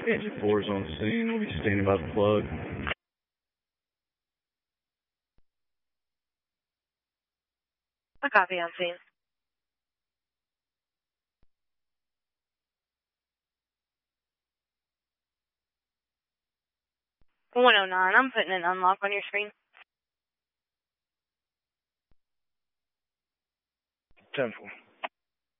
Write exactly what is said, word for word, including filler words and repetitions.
Engine four is on scene. We'll be standing by the plug. I copy on scene. one oh nine, I'm putting an unlock on your screen. ten four.